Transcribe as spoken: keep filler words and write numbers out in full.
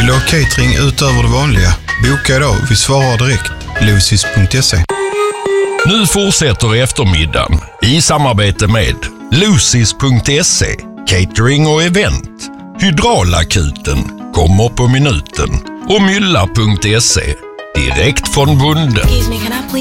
Vill du ha catering utöver det vanliga? Boka idag, vi svarar direkt. Lucis punkt se. Nu fortsätter eftermiddagen i samarbete med Lucis punkt se, catering och event. Hydraulakuten kommer på minuten och Mylla punkt se, direkt från bonden.